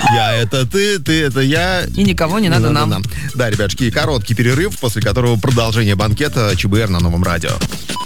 Я это ты это я. И никого не надо нам. Да, ребятушки, короткий перерыв, после которого продолжение банкета ЧБР на Новом радио.